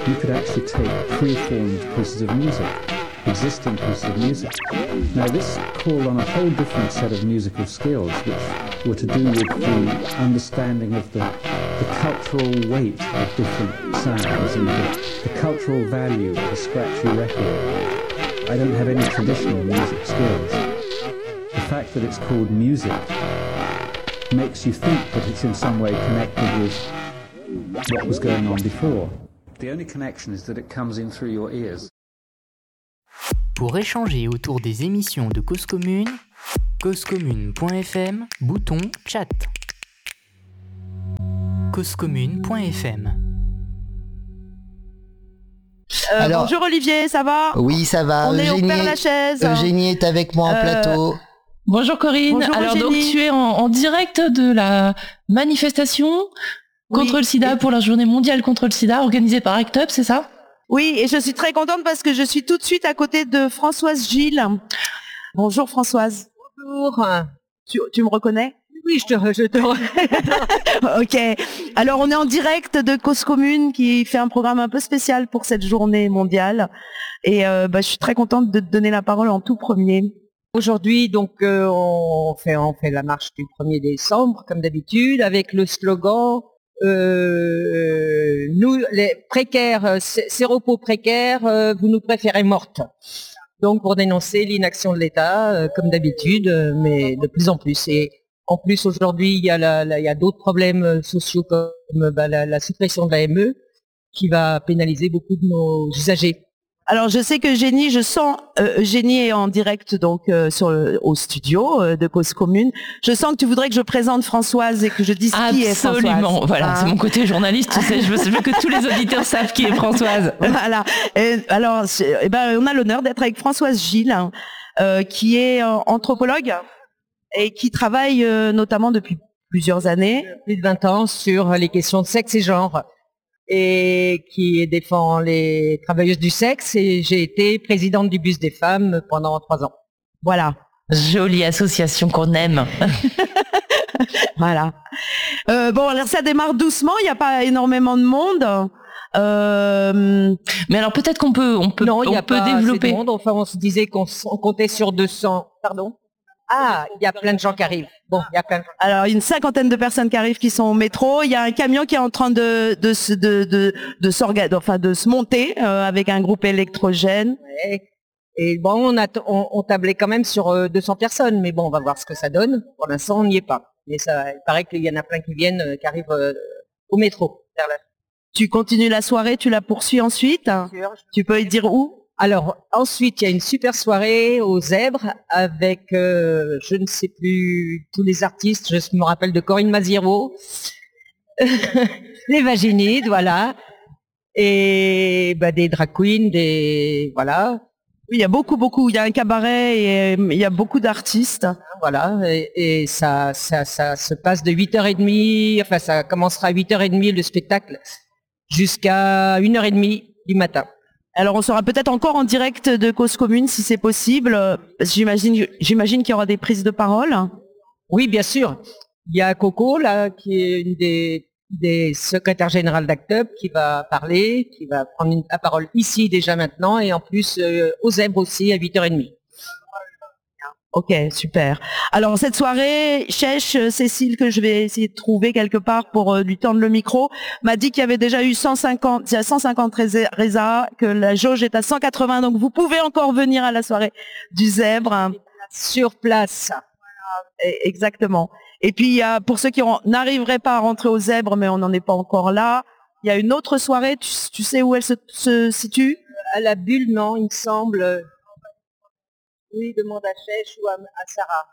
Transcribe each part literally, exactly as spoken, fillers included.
you could actually take pre-formed pieces of music, existing pieces of music. Now this called on a whole different set of musical skills which were to do with the understanding of the, the cultural weight of different sounds and the, the cultural value of a scratchy record. I don't have any traditional music skills. The fact that it's called music makes you think that it's in some way connected with what was going on before. The only connection is that it comes in through your ears. Pour échanger autour des émissions de Cause Commune, causecommune point f m, bouton chat. causecommune point f m. Euh, Alors, bonjour Olivier, ça va ? Oui, ça va. On Eugénie, est au Père-Lachaise. Eugénie est avec moi en Euh, plateau. Bonjour Corinne. Bonjour Alors donc Eugénie. tu es en, en direct de la manifestation contre Oui. le sida pour la journée mondiale contre le sida organisée par ACT UP, c'est ça ? Oui, et je suis très contente parce que je suis tout de suite à côté de Françoise Gilles. Bonjour Françoise. Bonjour. Tu, tu me reconnais ? Oui, je te, re- je te re- Ok. Alors on est en direct de Cause Commune qui fait un programme un peu spécial pour cette journée mondiale. Et euh, bah, je suis très contente de te donner la parole en tout premier. Aujourd'hui, donc, euh, on fait, on fait la marche du premier décembre, comme d'habitude, avec le slogan euh, nous, les précaires, euh, sé- séropos précaires, euh, vous nous préférez mortes. Donc, pour dénoncer l'inaction de l'État, euh, comme d'habitude, euh, mais de plus en plus. Et en plus, aujourd'hui, il y a, la, la- il y a d'autres problèmes euh, sociaux comme euh, bah, la, la suppression de la M E, qui va pénaliser beaucoup de nos usagers. Alors je sais que Eugénie, je sens euh, Eugénie est en direct donc euh, sur le, au studio euh, de Cause Commune. Je sens que tu voudrais que je présente Françoise et que je dise qui est Françoise. Absolument. Voilà, Hein c'est mon côté journaliste, tu sais, je veux, je veux que tous les auditeurs savent qui est Françoise. Voilà. Et alors, c'est- eh ben, on a l'honneur d'être avec Françoise Gilles, hein, euh, qui est euh, anthropologue et qui travaille euh, notamment depuis plusieurs années. Plus de vingt ans sur les questions de sexe et genre et qui défend les travailleuses du sexe et j'ai été présidente du Bus des femmes pendant trois ans. Voilà. Jolie association qu'on aime. Voilà. Euh, bon, alors ça démarre doucement, il n'y a pas énormément de monde. Euh, Mais alors peut-être qu'on peut, on peut, Non, il on y a peut pas assez développer. de monde. Enfin, on se disait qu'on s- on comptait sur deux cents. Pardon. Ah, il y a plein de gens qui arrivent. Bon, il y a plein de gens. Alors, une cinquantaine de personnes qui arrivent qui sont au métro. Il y a un camion qui est en train de de se de de de s'orga- enfin de se monter euh, avec un groupe électrogène. Ouais. Et bon, on, a, on, on tablait quand même sur euh, deux cents personnes, mais bon, on va voir ce que ça donne. Pour l'instant, on n'y est pas. Mais ça, il paraît qu'il y en a plein qui viennent, euh, qui arrivent euh, au métro. Vers la... Tu continues la soirée, tu la poursuis ensuite. Tu peux y dire où? Alors ensuite, il y a une super soirée aux Zèbres avec, euh, je ne sais plus, tous les artistes. Je me rappelle de Corinne Maziero, les Vaginides, voilà, et bah, des drag queens, des voilà, Oui, il y a beaucoup beaucoup. Il y a un cabaret et euh, il y a beaucoup d'artistes. voilà, et, et ça, ça, ça se passe de huit heures trente. Enfin, ça commencera à huit heures trente le spectacle jusqu'à une heure trente du matin. Alors, on sera peut-être encore en direct de Cause Commune si c'est possible. euh, parce que J'imagine, j'imagine qu'il y aura des prises de parole. Oui, bien sûr. Il y a Coco, là, qui est une des, des secrétaires générales d'Act Up, qui va parler, qui va prendre une- la parole ici déjà maintenant, et en plus euh, aux Zèbres aussi à huit heures trente. Ok, super. Alors cette soirée, Chèche, euh, Cécile, que je vais essayer de trouver quelque part pour euh, lui tendre le micro, m'a dit qu'il y avait déjà eu cent cinquante, il y a cent cinquante résa- résas, que la jauge est à cent quatre-vingts, donc vous pouvez encore venir à la soirée du Zèbre. Sur place. Et- Exactement. Et puis il y a, pour ceux qui en- n'arriveraient pas à rentrer au Zèbre, mais on n'en est pas encore là, il y a une autre soirée, tu, tu sais où elle se, se situe? À la Bulle, non, il me semble. Oui, demande à Chèche ou à, à Sarah.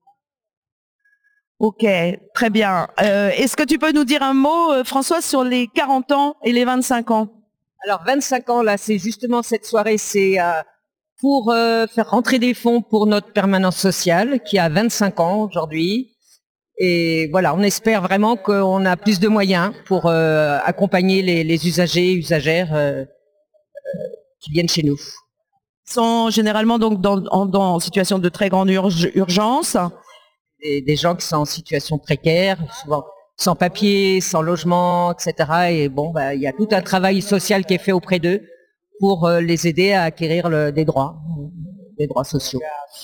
Ok, très bien. Euh, Est-ce que tu peux nous dire un mot, euh, François, sur les quarante ans et les vingt-cinq ans? Alors vingt-cinq ans, là, c'est justement cette soirée, c'est euh, pour euh, faire rentrer des fonds pour notre permanence sociale, qui a vingt-cinq ans aujourd'hui. Et voilà, on espère vraiment qu'on a plus de moyens pour euh, accompagner les, les usagers et usagères euh, euh, qui viennent chez nous. Sont généralement donc dans, en, dans en situation de très grande urge- urgence. Des, des gens qui sont en situation précaire, souvent sans papier, sans logement, et cetera. Et bon, bah, il y a tout un travail social qui est fait auprès d'eux pour euh, les aider à acquérir le, des droits, des droits sociaux.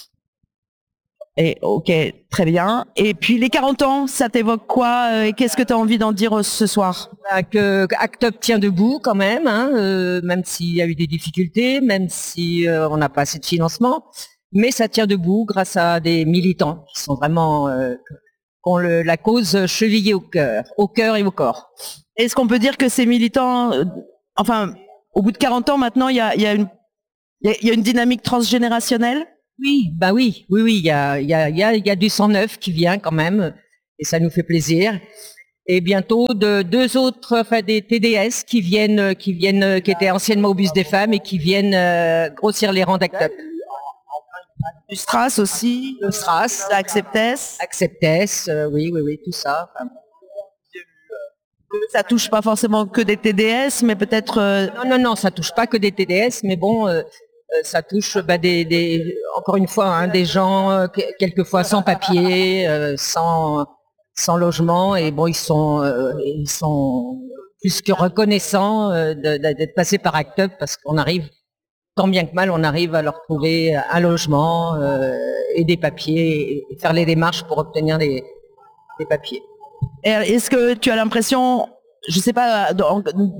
Et ok, très bien. Et puis les quarante ans, ça t'évoque quoi euh, et qu'est-ce que tu as envie d'en dire euh, ce soir? Bah, que Act Up tient debout quand même, hein, euh, même s'il y a eu des difficultés, même si euh, on n'a pas assez de financement, mais ça tient debout grâce à des militants qui sont vraiment euh, qui ont le, la cause chevillée au cœur, au cœur et au corps. Est-ce qu'on peut dire que ces militants, euh, enfin, au bout de quarante ans maintenant, il y a, il y a une, il y a, il y a une dynamique transgénérationnelle? Oui, bah oui, oui, oui, il y a, il y a, il y a, il y a du sang neuf qui vient quand même, et ça nous fait plaisir. Et bientôt de deux autres, enfin des T D S qui viennent, qui viennent, qui étaient anciennement au bus des femmes et qui viennent euh, grossir les rangs d'Act Up. Du Stras aussi, Le Stras, Acceptes. Acceptes, euh, oui, oui, oui, tout ça. Enfin, Ça touche pas forcément que des T D S, mais peut-être. euh, non, non, non, ça touche pas que des T D S, mais bon, euh, euh, ça touche bah, des, des, encore une fois, hein, des gens euh, que- quelquefois sans papier, euh, sans, sans logement, et bon, ils sont, euh, ils sont plus que reconnaissants euh, de- de- d'être passés par Act Up parce qu'on arrive, tant bien que mal, on arrive à leur trouver un logement euh, et des papiers et faire les démarches pour obtenir des, des papiers. Et Est-ce que tu as l'impression, je sais pas, dans-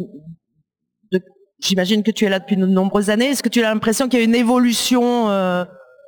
de- j'imagine que tu es là depuis de nombreuses années, est-ce que tu as l'impression qu'il y a une évolution euh,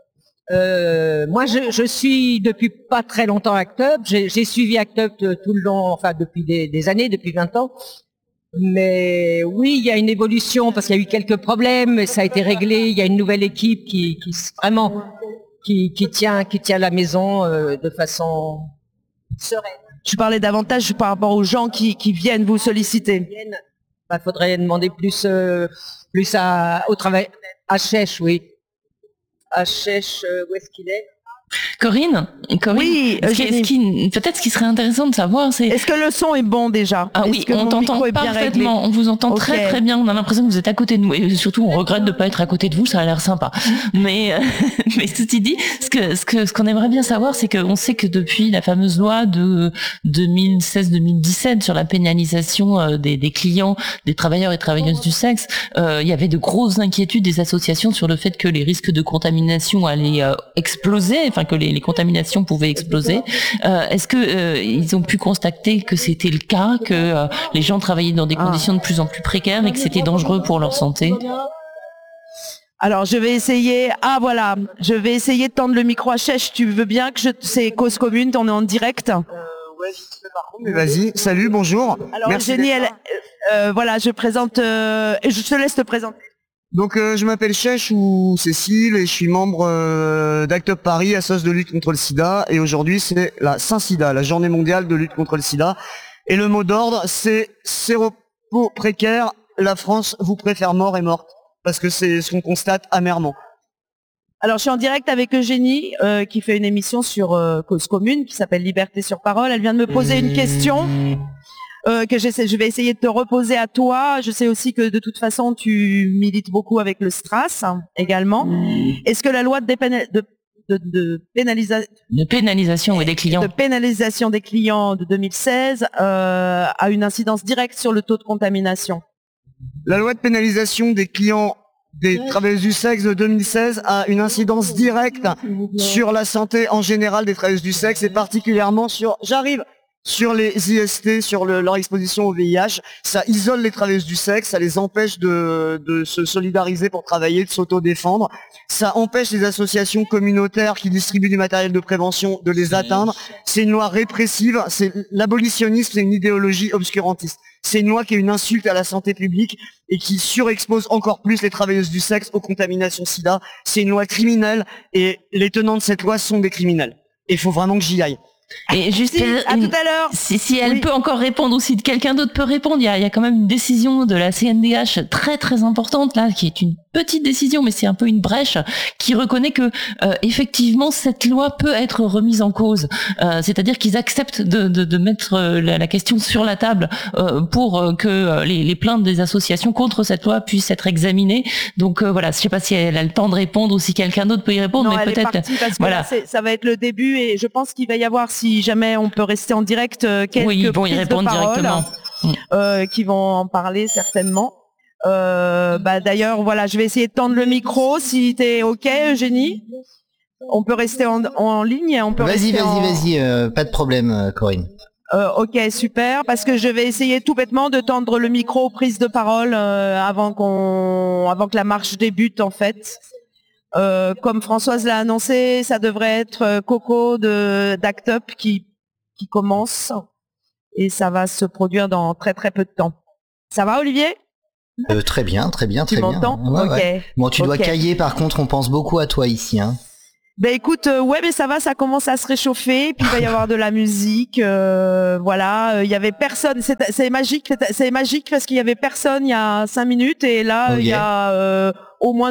Euh, moi, je, je suis depuis pas très longtemps Act Up. J'ai j'ai suivi Act Up euh, tout le long, enfin depuis des, des années, depuis vingt ans. Mais oui, il y a une évolution parce qu'il y a eu quelques problèmes, mais ça a été réglé. Il y a une nouvelle équipe qui, qui s- vraiment qui, qui tient qui tient la maison euh, de façon sereine. Je parlais davantage par rapport aux gens qui, qui viennent vous solliciter. Il faudrait demander plus euh, plus à, au travail à Chèche, oui. À Chèche, euh, où est-ce qu'il est? Corinne, Corinne, Oui, ce qui- Eugénie. ce qui- peut-être ce qui serait intéressant de savoir, c'est Est-ce que le son est bon déjà? ah Est-ce oui, que on mon t'entend micro est bien réglé? parfaitement, on vous entend Ok. très très bien, on a l'impression que vous êtes à côté de nous et surtout on regrette de pas être à côté de vous, ça a l'air sympa. Mais euh, mais ceci dit, ce que ce que ce qu'on aimerait bien savoir, c'est qu'on sait que depuis la fameuse loi de deux mille seize deux mille dix-sept sur la pénalisation euh, des, des clients, des travailleurs et travailleuses du sexe, euh, il y avait de grosses inquiétudes des associations sur le fait que les risques de contamination allaient euh, exploser, enfin que les, les contaminations pouvaient exploser. Euh, Est-ce que euh, ils ont pu constater que c'était le cas, que euh, les gens travaillaient dans des Ah. conditions de plus en plus précaires et que c'était dangereux pour leur santé? Alors je vais essayer. Ah voilà, je vais essayer de tendre le micro à Chèche. Tu veux bien que je c'est Cause Commune, on est en direct. Ouais, j'y serai par contre, mais vas-y. Salut, bonjour. Alors Merci Eugénie, d'être elle, là. euh, voilà, je présente. euh, et je te laisse te présenter. Donc euh, je m'appelle Chèche ou Cécile et je suis membre euh, d'Act Up Paris, association de lutte contre le sida. Et aujourd'hui c'est la Saint-Sida, la journée mondiale de lutte contre le sida. Et le mot d'ordre c'est séropos précaire, la France vous préfère mort et morte. Parce que c'est ce qu'on constate amèrement. Alors je suis en direct avec Eugénie euh, qui fait une émission sur euh, Cause Commune qui s'appelle Liberté sur parole. Elle vient de me poser une question euh, que j'essaie, je vais essayer de te reposer à toi. Je sais aussi que de toute façon tu milites beaucoup avec le Stras hein, également. Est-ce que la loi de, dépéna- de, de, de pénalisa- De pénalisation et des clients. de pénalisation des clients de deux mille seize euh, a une incidence directe sur le taux de contamination? La loi de pénalisation des clients des travailleuses du sexe de deux mille seize a une incidence directe sur la santé en général des travailleuses du sexe et particulièrement sur, j'arrive, sur les I S T, sur le- leur exposition au V I H. Ça isole les travailleuses du sexe, ça les empêche de, de se solidariser pour travailler, de s'auto-défendre. Ça empêche les associations communautaires qui distribuent du matériel de prévention de les atteindre. C'est une loi répressive, c'est l'abolitionnisme, c'est une idéologie obscurantiste. C'est une loi qui est une insulte à la santé publique et qui surexpose encore plus les travailleuses du sexe aux contaminations sida. C'est une loi criminelle et les tenants de cette loi sont des criminels. Et il faut vraiment que j'y aille. Et juste Si, à une- tout à l'heure. Si, si elle Oui. peut encore répondre ou si quelqu'un d'autre peut répondre, il y a, il y a quand même une décision de la C N D H très très importante là, qui est une petite décision, mais c'est un peu une brèche, qui reconnaît que euh, effectivement cette loi peut être remise en cause. Euh, C'est-à-dire qu'ils acceptent de, de, de mettre euh, la, la question sur la table euh, pour euh, que euh, les, les plaintes des associations contre cette loi puissent être examinées. Donc euh, voilà, je sais pas si elle a le temps de répondre ou si quelqu'un d'autre peut y répondre, Non, mais elle est peut-être. partie parce que voilà. là, c'est- ça va être le début et je pense qu'il va y avoir, si si jamais on peut rester en direct euh, quelques Oui, ils vont y prises répondre de parole, directement. euh, qui vont en parler certainement. Euh, bah, d'ailleurs, voilà, je vais essayer de tendre le micro si t'es OK, Eugénie. On peut rester en, en ligne, on peut Vas-y, rester vas-y, en... vas-y, euh, pas de problème, euh, Corinne. Euh, ok, super, parce que je vais essayer tout bêtement de tendre le micro aux prises de parole euh, avant qu'on, avant que la marche débute en fait. Euh, comme Françoise l'a annoncé, ça devrait être euh, Coco de d'Act Up qui qui commence et ça va se produire dans très très peu de temps. Ça va, Olivier? Euh, très bien, très bien, Tu très bien. m'entends? Ouais, Ok. ouais. Bon, tu dois Ok. cailler, par contre, on pense beaucoup à toi ici, hein. Ben écoute, euh, ouais, mais ça va, ça commence à se réchauffer, puis il va y avoir de la musique, euh, voilà. euh, Il y avait personne, c'est c'est magique, c'est c'est magique parce qu'il y avait personne il y a cinq minutes et là Ok. il y a euh, au moins